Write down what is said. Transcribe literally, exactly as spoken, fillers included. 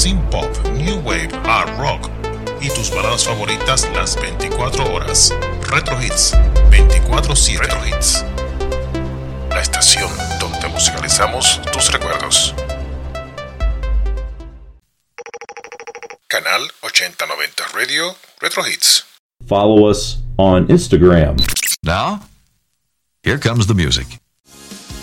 synth pop, new wave, art rock y tus baladas favoritas las veinticuatro horas. Retro Hits veinticuatro siete. Retro Hits, la estación donde musicalizamos tus recuerdos. Canal ochenta noventa Radio Retro Hits. Follow us on Instagram. Now, here comes the music.